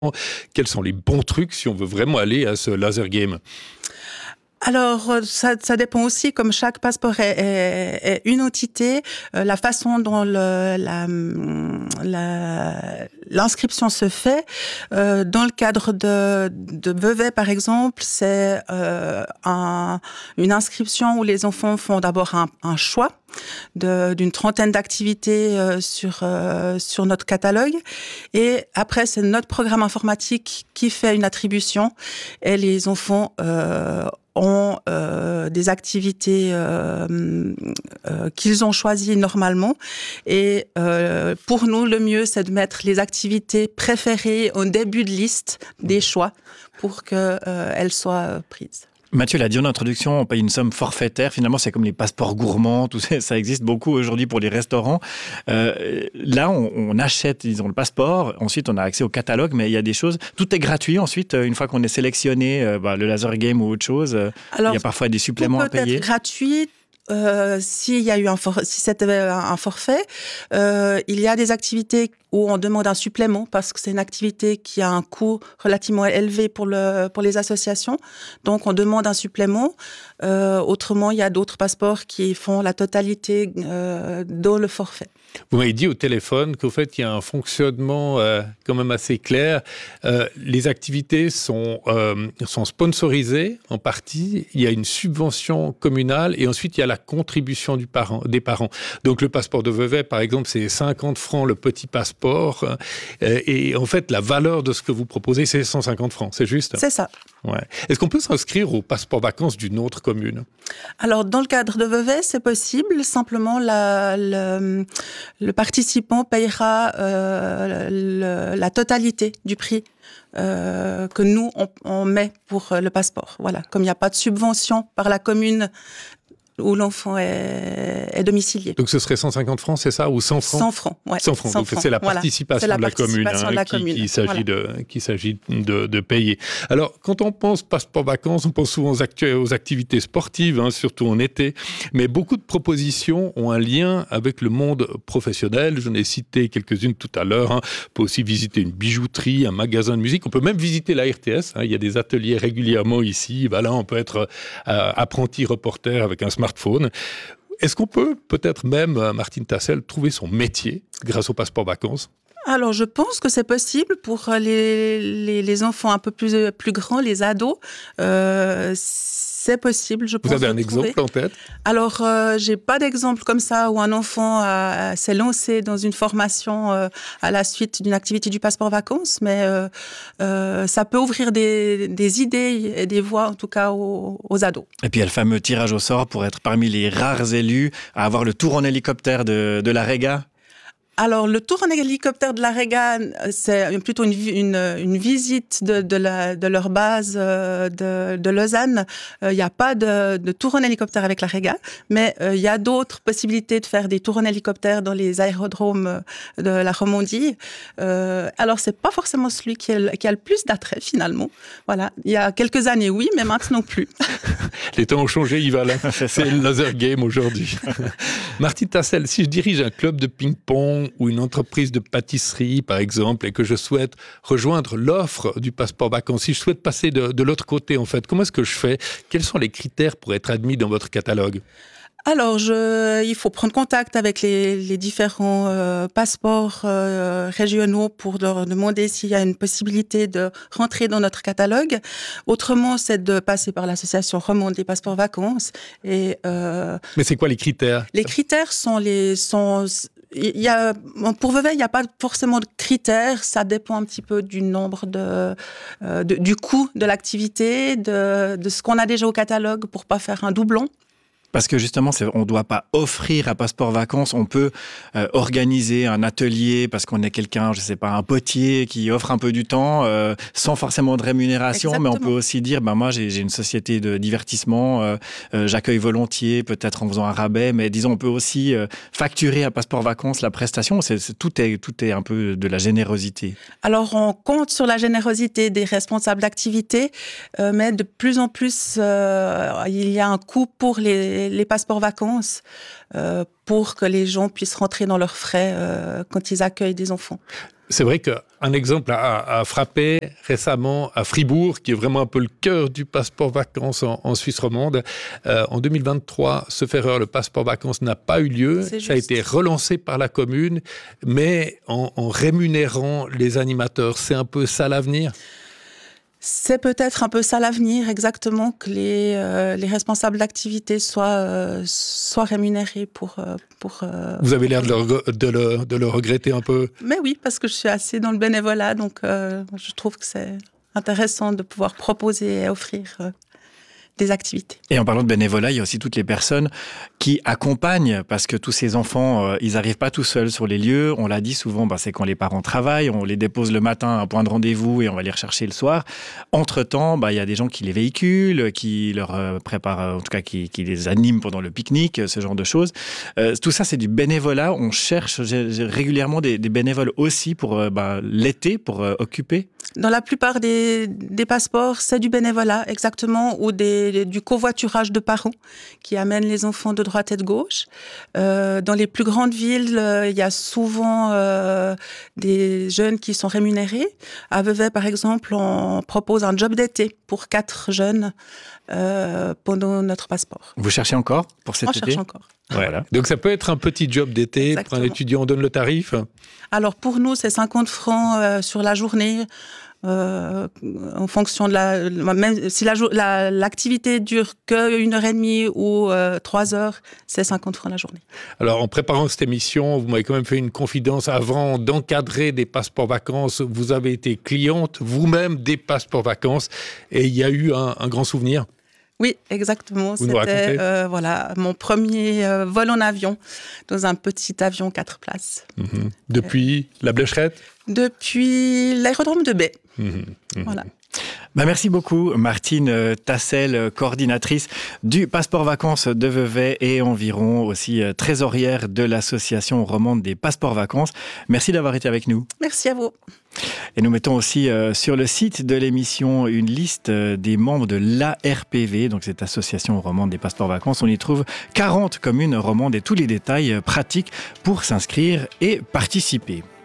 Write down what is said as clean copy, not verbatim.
Quels sont les bons trucs si on veut vraiment aller à ce laser game? Alors, ça dépend aussi, comme chaque passeport est une entité, la façon dont l'inscription se fait. Dans le cadre de Vevey, par exemple, c'est une inscription où les enfants font d'abord un choix d'une trentaine d'activités sur notre catalogue, et après c'est notre programme informatique qui fait une attribution, et les enfants ont des activités qu'ils ont choisies normalement, et pour nous le mieux c'est de mettre les activités préférées au début de liste des choix pour qu'elles soient prises. Mathieu l'a dit en introduction, on paye une somme forfaitaire. Finalement, c'est comme les passeports gourmands, tout ça, ça existe beaucoup aujourd'hui pour les restaurants. Là, on achète, disons, le passeport. Ensuite, on a accès au catalogue, mais il y a des choses. Tout est gratuit. Ensuite, une fois qu'on est sélectionné, le laser game ou autre chose, alors, il y a parfois des suppléments à payer. Tout peut être gratuit. Si c'était un forfait, il y a des activités où on demande un supplément parce que c'est une activité qui a un coût relativement élevé pour les associations. Donc, on demande un supplément. Autrement, il y a d'autres passeports qui font la totalité dans le forfait. Vous m'avez dit au téléphone qu'au fait, il y a un fonctionnement quand même assez clair. Les activités sont sponsorisées en partie. Il y a une subvention communale et ensuite, il y a la contribution des parents. Donc, le passeport de Vevey, par exemple, c'est 50 francs le petit passeport. Et en fait, la valeur de ce que vous proposez, c'est 150 francs. C'est juste? C'est ça. Ouais. Est-ce qu'on peut s'inscrire au passeport vacances d'une autre commune? Alors, dans le cadre de Vevey, c'est possible. Simplement, le participant payera la totalité du prix que nous, on met pour le passeport. Voilà. Comme il n'y a pas de subvention par la commune où l'enfant est domicilié. Donc ce serait 150 francs, c'est ça? Ou 100 francs? 100 francs, ouais. 100 francs, donc c'est la participation de la commune qu'il s'agit de payer. Alors, quand on pense passeport vacances, on pense souvent aux activités sportives, surtout en été, mais beaucoup de propositions ont un lien avec le monde professionnel. J'en ai cité quelques-unes tout à l'heure. On peut aussi visiter une bijouterie, un magasin de musique. On peut même visiter la RTS. Il y a des ateliers régulièrement ici. Là, on peut être apprenti reporter avec un smartphone. Est-ce qu'on peut peut-être même, Martine Tassel, trouver son métier grâce au passeport vacances? Alors, je pense que c'est possible pour les enfants un peu plus grands, les ados. C'est possible, je pense. Vous avez un exemple en tête? Alors, j'ai pas d'exemple comme ça où un enfant s'est lancé dans une formation à la suite d'une activité du passeport vacances, mais ça peut ouvrir des idées et des voies, en tout cas, aux ados. Et puis, il y a le fameux tirage au sort pour être parmi les rares élus à avoir le tour en hélicoptère de la Rega. Alors, le tour en hélicoptère de la Rega, c'est plutôt une visite de leur base de Lausanne. Il n'y a pas de tour en hélicoptère avec la Rega, mais il y a d'autres possibilités de faire des tours en hélicoptère dans les aérodromes de la Romandie. Alors, c'est pas forcément celui qui a le plus d'attrait, finalement. Voilà. Il y a quelques années, oui, mais maintenant plus. Les temps ont changé, Yves. C'est le laser game aujourd'hui. Martine Tassel, si je dirige un club de ping-pong ou une entreprise de pâtisserie, par exemple, et que je souhaite rejoindre l'offre du passeport vacances, si je souhaite passer de l'autre côté, en fait, comment est-ce que je fais? Quels sont les critères pour être admis dans votre catalogue? Alors, il faut prendre contact avec les différents passeports régionaux pour leur demander s'il y a une possibilité de rentrer dans notre catalogue. Autrement, c'est de passer par l'association romande des passeports vacances. Mais c'est quoi les critères? Les critères pour Vevey, il n'y a pas forcément de critères. Ça dépend un petit peu du nombre du coût de l'activité, de ce qu'on a déjà au catalogue pour pas faire un doublon. Parce que justement, on ne doit pas offrir un passeport vacances. On peut organiser un atelier parce qu'on est quelqu'un, je ne sais pas, un potier qui offre un peu du temps sans forcément de rémunération. Exactement. Mais on peut aussi dire, moi j'ai une société de divertissement, j'accueille volontiers, peut-être en faisant un rabais. Mais disons, on peut aussi facturer un passeport vacances, la prestation. Tout est un peu de la générosité. Alors, on compte sur la générosité des responsables d'activité, mais de plus en plus, il y a un coût pour les passeports vacances pour que les gens puissent rentrer dans leurs frais quand ils accueillent des enfants. C'est vrai qu'un exemple a frappé récemment à Fribourg, qui est vraiment un peu le cœur du passeport vacances en Suisse romande. En 2023, sauf erreur, le passeport vacances n'a pas eu lieu. Ça a été relancé par la commune, mais en rémunérant les animateurs. C'est un peu ça l'avenir ? C'est peut-être un peu ça l'avenir, exactement, que les responsables d'activité soient rémunérés pour. Vous avez l'air de le regretter un peu. Mais oui, parce que je suis assez dans le bénévolat, donc je trouve que c'est intéressant de pouvoir proposer et offrir des activités. Et en parlant de bénévolat, il y a aussi toutes les personnes qui accompagnent, parce que tous ces enfants, ils n'arrivent pas tout seuls sur les lieux. On l'a dit souvent, c'est quand les parents travaillent, on les dépose le matin à un point de rendez-vous et on va les rechercher le soir. Entre-temps, il y a des gens qui les véhiculent, qui leur préparent, en tout cas qui les animent pendant le pique-nique, ce genre de choses. Tout ça, c'est du bénévolat. On cherche régulièrement des bénévoles aussi pour l'été, pour occuper. Dans la plupart des passeports, c'est du bénévolat, exactement, ou du covoiturage de parents qui amènent les enfants de droite et de gauche. Dans les plus grandes villes, il y a souvent des jeunes qui sont rémunérés. À Vevey, par exemple, on propose un job d'été pour 4 jeunes pendant notre passeport. Vous cherchez encore pour cet été ? On cherche encore. Voilà. Donc ça peut être un petit job d'été. Exactement. Pour un étudiant, on donne le tarif ? Alors pour nous, c'est 50 francs sur la journée. En fonction de même si l'activité dure que 1h30 ou 3 heures, c'est 50 francs la journée. Alors, en préparant cette émission, vous m'avez quand même fait une confidence. Avant d'encadrer des passeports vacances, vous avez été cliente vous-même des passeports vacances et il y a eu un grand souvenir. Oui, exactement. Vous nous racontez ? C'était mon premier vol en avion, dans un petit avion 4 places. Mmh. Depuis la Blécherette ? Depuis l'aérodrome de Baie. Voilà. Merci beaucoup Martine Tassel, coordinatrice du passeport vacances de Vevey et environ aussi trésorière de l'association romande des passeports vacances. Merci d'avoir été avec nous. Merci à vous. Et nous mettons aussi sur le site de l'émission une liste des membres de l'ARPV, donc cette association romande des passeports vacances. On y trouve 40 communes romandes et tous les détails pratiques pour s'inscrire et participer.